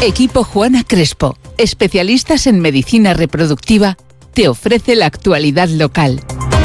Equipo Juana Crespo, especialistas en medicina reproductiva, te ofrece la actualidad local.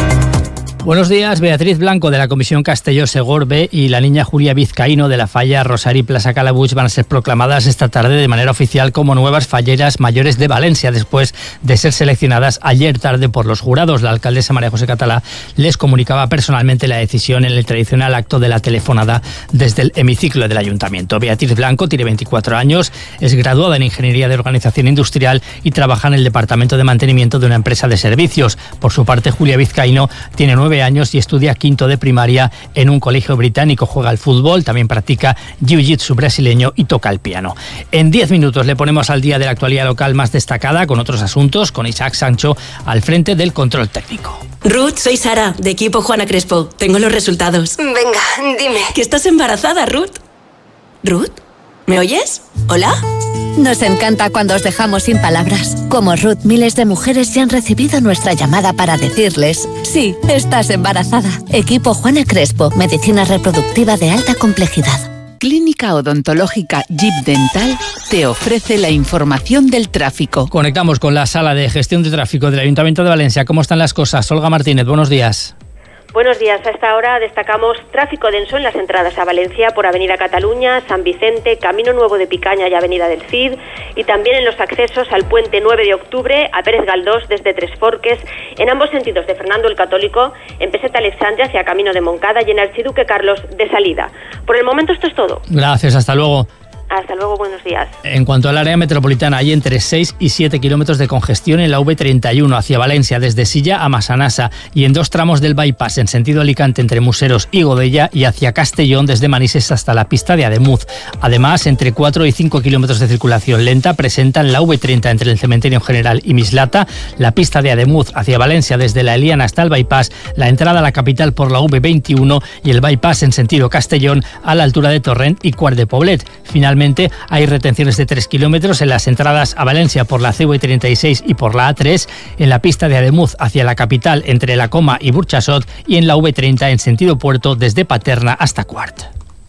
Buenos días. Beatriz Blanco de la Comisión Castelló-Segorbe y la niña Julia Vizcaíno de la falla Rosari Plaza Calabuig van a ser proclamadas esta tarde de manera oficial como nuevas falleras mayores de Valencia, después de ser seleccionadas ayer tarde por los jurados. La alcaldesa María José Catalá les comunicaba personalmente la decisión en el tradicional acto de la telefonada desde el hemiciclo del Ayuntamiento. Beatriz Blanco tiene 24 años, es graduada en Ingeniería de Organización Industrial y trabaja en el Departamento de Mantenimiento de una empresa de servicios. Por su parte, Julia Vizcaíno tiene 9 años y estudia quinto de primaria en un colegio británico. Juega al fútbol, también practica jiu-jitsu brasileño y toca el piano. En 10 minutos le ponemos al día de la actualidad local más destacada con otros asuntos, con Isaac Sancho al frente del control técnico. Ruth, soy Sara, de Equipo Juana Crespo. Tengo los resultados. Venga, dime. ¿Que estás embarazada, Ruth? ¿Ruth? ¿Me oyes? ¿Hola? Nos encanta cuando os dejamos sin palabras. Como Ruth, miles de mujeres ya han recibido nuestra llamada para decirles: sí, estás embarazada. Equipo Juana Crespo, medicina reproductiva de alta complejidad. Clínica Odontológica Jeep Dental te ofrece la información del tráfico. Conectamos con la Sala de Gestión de Tráfico del Ayuntamiento de Valencia. ¿Cómo están las cosas? Olga Martínez, buenos días. Buenos días. A esta hora destacamos tráfico denso en las entradas a Valencia por Avenida Cataluña, San Vicente, Camino Nuevo de Picaña y Avenida del Cid, y también en los accesos al puente 9 de octubre, a Pérez Galdós desde Tres Forques, en ambos sentidos de Fernando el Católico, en Peseta Alexandria hacia Camino de Moncada y en Archiduque Carlos de salida. Por el momento esto es todo. Gracias, hasta luego. Hasta luego, buenos días. En cuanto al área metropolitana, hay entre 6 y 7 kilómetros de congestión en la V31 hacia Valencia, desde Silla a Massanassa, y en 2 tramos del bypass en sentido Alicante entre Museros y Godella, y hacia Castellón desde Manises hasta la pista de Ademuz. Además, entre 4 y 5 kilómetros de circulación lenta presentan la V30 entre el Cementerio General y Mislata, la pista de Ademuz hacia Valencia desde la Eliana hasta el bypass, la entrada a la capital por la V21 y el bypass en sentido Castellón a la altura de Torrent y Quart de Poblet. Finalmente, hay retenciones de 3 kilómetros en las entradas a Valencia por la CV36 y por la A3, en la pista de Ademuz hacia la capital entre La Coma y Burchasot, y en la V30 en sentido puerto desde Paterna hasta Quart.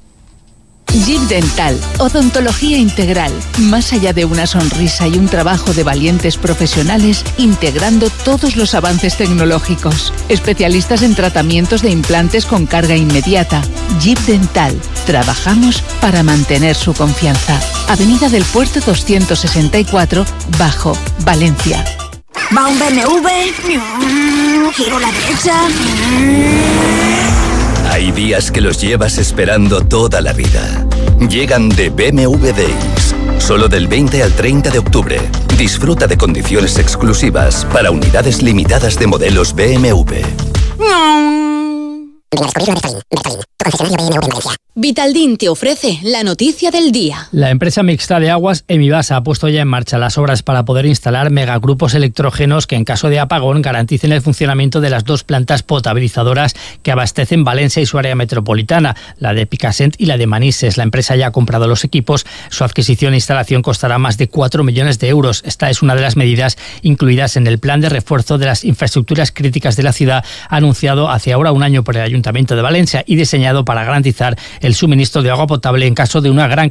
Jeep Dental, odontología integral, más allá de una sonrisa y un trabajo de valientes profesionales, integrando todos los avances tecnológicos. Especialistas en tratamientos de implantes con carga inmediata. Jeep Dental, trabajamos para mantener su confianza. Avenida del Puerto 264, Bajo, Valencia. Va un BMW, giro a la derecha. Hay días que los llevas esperando toda la vida. Llegan de BMW Days. Solo del 20 al 30 de octubre. Disfruta de condiciones exclusivas para unidades limitadas de modelos BMW. Vitaldin te ofrece la noticia del día. La empresa mixta de aguas Emivasa ha puesto ya en marcha las obras para poder instalar megagrupos electrógenos que en caso de apagón garanticen el funcionamiento de las 2 plantas potabilizadoras que abastecen Valencia y su área metropolitana, la de Picassent y la de Manises. La empresa ya ha comprado los equipos. Su adquisición e instalación costará más de 4 millones de euros. Esta es una de las medidas incluidas en el plan de refuerzo de las infraestructuras críticas de la ciudad, anunciado hace ahora un año por el Ayuntamiento de Valencia y diseñado para garantizar el suministro de agua potable en caso de una gran